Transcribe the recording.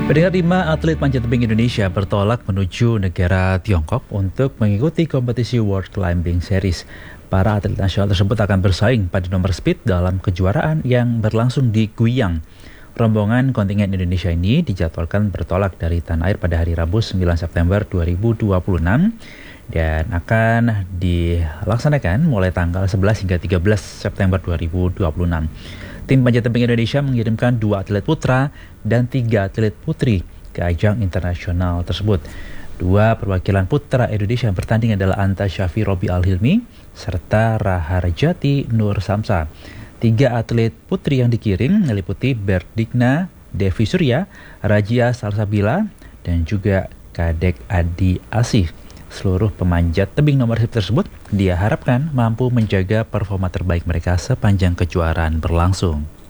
Pendengar 5 atlet panjat tebing Indonesia bertolak menuju negara Tiongkok untuk mengikuti kompetisi World Climbing Series. Para atlet nasional tersebut akan bersaing pada nomor speed dalam kejuaraan yang berlangsung di Guiyang. Rombongan kontingen Indonesia ini dijadwalkan bertolak dari tanah air pada hari Rabu 9 September 2026 dan akan dilaksanakan mulai tanggal 11 hingga 13 September 2026. Tim panjat tebing Indonesia mengirimkan 2 atlet putra dan 3 atlet putri ke ajang internasional tersebut. 2 perwakilan putra Indonesia yang bertanding adalah Anta Syafi Robi Al-Hilmi serta Raharjati Nur Samsa. 3 atlet putri yang dikirim meliputi Berdigna Devi Surya, Rajia Salsabila, dan juga Kadek Adi Asih. Seluruh pemanjat tebing nomor speed tersebut diharapkan mampu menjaga performa terbaik mereka sepanjang kejuaraan berlangsung.